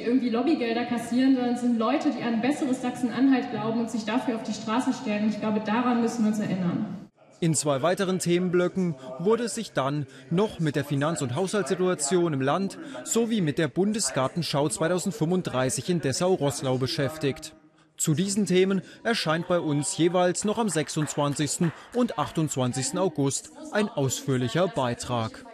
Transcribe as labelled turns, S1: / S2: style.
S1: irgendwie Lobbygelder kassieren, sondern es sind Leute, die an ein besseres Sachsen-Anhalt glauben und sich dafür auf die Straße stellen. Und ich glaube, daran müssen wir uns erinnern.
S2: In 2 weiteren Themenblöcken wurde sich dann noch mit der Finanz- und Haushaltssituation im Land sowie mit der Bundesgartenschau 2035 in Dessau-Roßlau beschäftigt. Zu diesen Themen erscheint bei uns jeweils noch am 26. und 28. August ein ausführlicher Beitrag.